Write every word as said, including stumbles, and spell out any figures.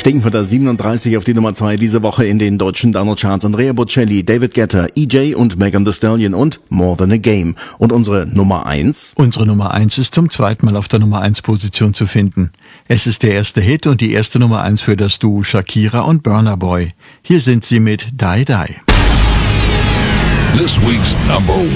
Stiegen von der siebenunddreißig auf die Nummer zwei diese Woche in den deutschen Download-Charts. Andrea Bocelli, David Guetta, E J und Megan Thee Stallion und More Than a Game. Und unsere Nummer eins? Unsere Nummer eins ist zum zweiten Mal auf der Nummer eins Position zu finden. Es ist der erste Hit und die erste Nummer eins für das Duo Shakira und Burna Boy. Hier sind sie mit Die Die. This week's number one.